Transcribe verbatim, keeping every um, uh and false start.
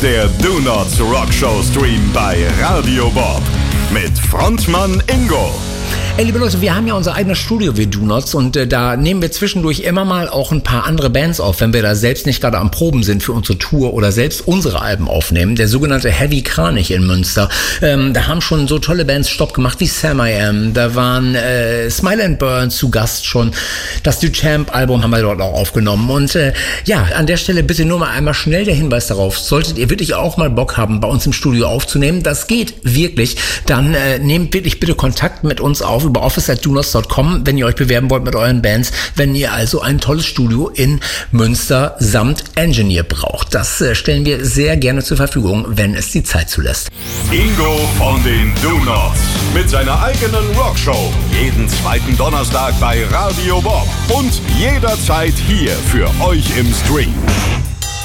Der Do Nots Rockshow Stream bei Radio Bob mit Frontmann Ingo. Ey, liebe Leute, wir haben ja unser eigenes Studio, wir Do Nots, und äh, da nehmen wir zwischendurch immer mal auch ein paar andere Bands auf, wenn wir da selbst nicht gerade am Proben sind für unsere Tour oder selbst unsere Alben aufnehmen. Der sogenannte Heavy Kranich in Münster. Ähm, da haben schon so tolle Bands Stopp gemacht wie Sam I Am. Da waren äh, Smile and Burn zu Gast schon. Das Duchamp-Album haben wir dort auch aufgenommen. Und äh, ja, an der Stelle bitte nur mal einmal schnell der Hinweis darauf, solltet ihr wirklich auch mal Bock haben, bei uns im Studio aufzunehmen, das geht wirklich, dann äh, nehmt wirklich bitte Kontakt mit uns auf über office at do nots dot com, wenn ihr euch bewerben wollt mit euren Bands, wenn ihr also ein tolles Studio in Münster samt Engineer braucht. Das äh, stellen wir sehr gerne zur Verfügung, wenn es die Zeit zulässt. Ingo von den Do Nots mit seiner eigenen Rockshow. Jeden zweiten Donnerstag bei Radio Bob und jederzeit hier für euch im Stream.